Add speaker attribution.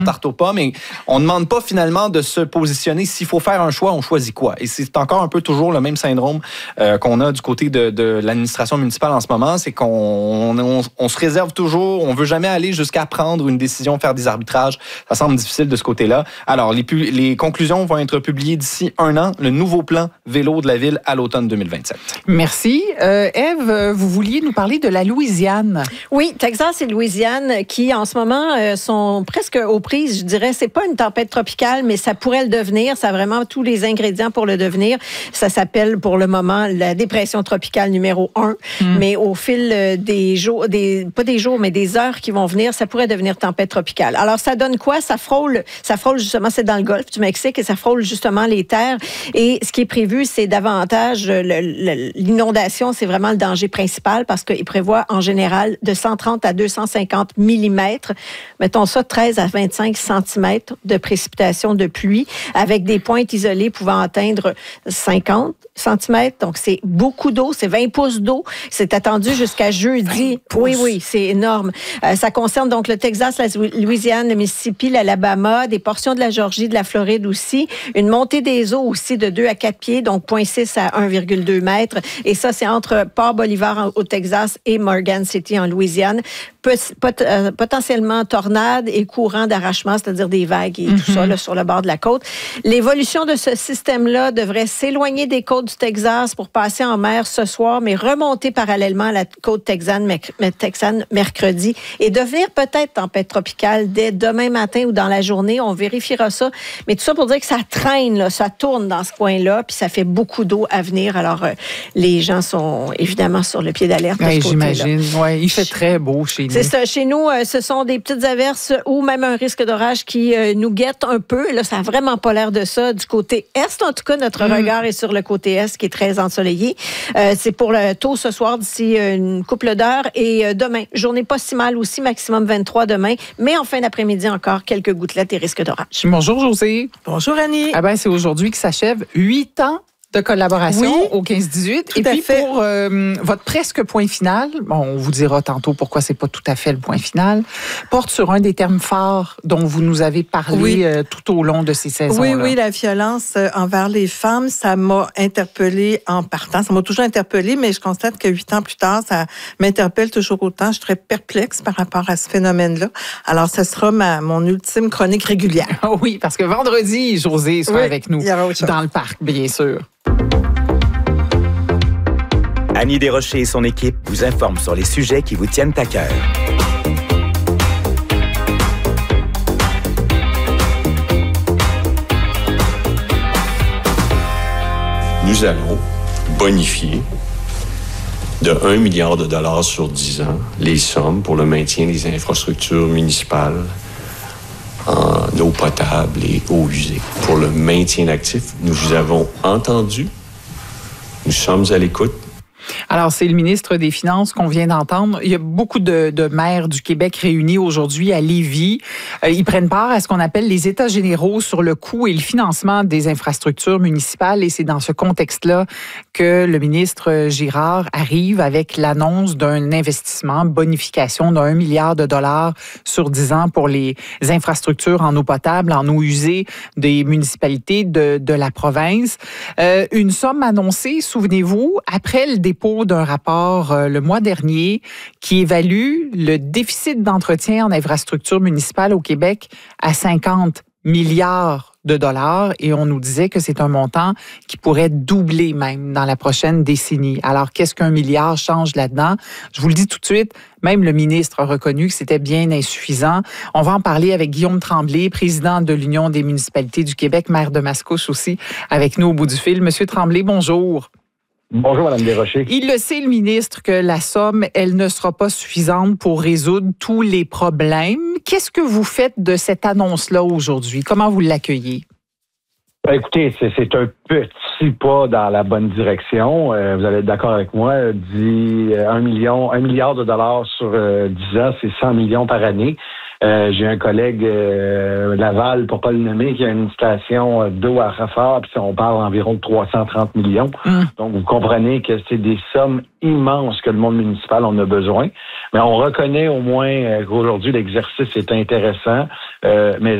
Speaker 1: tarte aux pommes, et on ne demande pas finalement de se positionner. S'il faut faire un choix, on choisit quoi? Et c'est encore un peu toujours le même syndrome qu'on a du côté de l'administration municipale en ce moment, c'est qu'on se réserve toujours, on veut jamais aller jusqu'à prendre une décision, faire des arbitrages. Ça semble difficile de ce côté-là. Alors, les conclusions vont être publiées d'ici 1 an, le nouveau plan vélo de la ville à l'automne 2027.
Speaker 2: Merci. Ève, vous vouliez nous parler de la Louisiane.
Speaker 3: Oui, Texas et Louisiane qui, en ce moment, sont presque aux prises. Je dirais, c'est pas une tempête tropicale, mais ça pourrait le devenir. Ça a vraiment tous les ingrédients pour le devenir. Ça s'appelle, pour le moment, la dépression tropicale numéro 1. Mais au fil des jours, pas des jours, mais des heures qui vont venir, ça pourrait devenir tempête tropicale. Alors, ça donne quoi? Ça frôle justement, c'est dans le golfe du Mexique et ça frôle justement les terres. Et ce qui est prévu, c'est davantage l'inondation, c'est vraiment le danger principal parce qu'il prévoit en général de 130 à 250 millimètres, mettons ça, 13 à 25 centimètres de précipitations de pluie avec des pointes isolées pouvant atteindre 50 centimètres. Donc, c'est beaucoup d'eau, c'est 20 pouces d'eau. C'est attendu jusqu'à jeudi. Oui, c'est énorme. Ça concerne donc le Texas, la Louisiane, le Mississippi, l'Alabama, des portions de la Géorgie, de la Floride aussi. Une montée des eaux aussi de 2 à 4 pieds, donc 0,6 à 1,2 mètres. Et ça, c'est entre Port-Bolivar au Texas et Morgan City en Louisiane. Potentiellement tornades et courants d'arrachement, c'est-à-dire des vagues et tout ça là, sur le bord de la côte. L'évolution de ce système-là devrait s'éloigner des côtes du Texas pour passer en mer ce soir, mais remonter parallèlement à la côte texane mercredi et devenir peut-être tempête tropicale dès demain matin ou dans la journée. On vérifiera ça. Mais tout ça pour dire que ça traîne, là, ça tourne dans ce coin-là, puis ça fait beaucoup d'eau à venir. Alors, les gens sont évidemment sur le pied d'alerte.
Speaker 2: Oui, j'imagine. Ouais, il fait très beau chez nous.
Speaker 3: C'est ça. Chez nous, ce sont des petites averses ou même un risque d'orage qui nous guette un peu. Là, ça n'a vraiment pas l'air de ça. Du côté est, en tout cas, notre regard est sur le côté est qui est très ensoleillé. C'est pour le tôt ce soir, d'ici une couple d'heures. Et demain, journée pas si mal aussi, maximum 23 demain. Mais en fin d'après-midi, encore quelques gouttelettes et risques d'orage.
Speaker 2: Bonjour, Josée.
Speaker 4: Bonjour, Annie.
Speaker 2: Ah ben, c'est aujourd'hui que s'achève 8 ans de collaboration au 15-18. Et puis, pour votre presque point final, bon, on vous dira tantôt pourquoi c'est pas tout à fait le point final, porte sur un des termes forts dont vous nous avez parlé tout au long de ces saisons-là.
Speaker 4: Oui, la violence envers les femmes, ça m'a interpellée en partant. Ça m'a toujours interpellée, mais je constate que 8 ans plus tard, ça m'interpelle toujours autant. Je suis très perplexe par rapport à ce phénomène-là. Alors, ce sera mon ultime chronique régulière.
Speaker 2: Oui, parce que vendredi, Josée sera avec nous dans le parc, bien sûr.
Speaker 5: Annie Desrochers et son équipe vous informent sur les sujets qui vous tiennent à cœur.
Speaker 6: Nous allons bonifier de 1 milliard de dollars sur 10 ans les sommes pour le maintien des infrastructures municipales en eau potable et eau usée. Pour le maintien d'actifs, nous vous avons entendu. Nous sommes à l'écoute.
Speaker 2: Alors, c'est le ministre des Finances qu'on vient d'entendre. Il y a beaucoup de maires du Québec réunis aujourd'hui à Lévis. Ils prennent part à ce qu'on appelle les États généraux sur le coût et le financement des infrastructures municipales. Et c'est dans ce contexte-là que le ministre Girard arrive avec l'annonce d'un investissement, bonification d'1 milliard de dollars sur 10 ans pour les infrastructures en eau potable, en eau usée des municipalités de la province. Une somme annoncée, souvenez-vous, après le dépôt d'un rapport le mois dernier qui évalue le déficit d'entretien en infrastructures municipales au Québec à 50 milliards de dollars et on nous disait que c'est un montant qui pourrait doubler même dans la prochaine décennie. Alors, qu'est-ce qu'un milliard change là-dedans? Je vous le dis tout de suite, même le ministre a reconnu que c'était bien insuffisant. On va en parler avec Guillaume Tremblay, président de l'Union des municipalités du Québec, maire de Mascouche aussi, avec nous au bout du fil. Monsieur Tremblay, bonjour.
Speaker 7: Bonjour, Mme Desrochers.
Speaker 2: Il le sait, le ministre, que la somme, elle ne sera pas suffisante pour résoudre tous les problèmes. Qu'est-ce que vous faites de cette annonce-là aujourd'hui? Comment vous l'accueillez?
Speaker 7: Écoutez, c'est un petit pas dans la bonne direction. Vous allez être d'accord avec moi. Dit 1 milliard de dollars sur 10 ans, c'est 100 millions par année. J'ai un collègue Laval, pour pas le nommer, qui a une station d'eau à Rafford, puis on parle environ de 330 millions. Donc, vous comprenez que c'est des sommes immenses que le monde municipal en a besoin. Mais on reconnaît au moins qu'aujourd'hui, l'exercice est intéressant. mais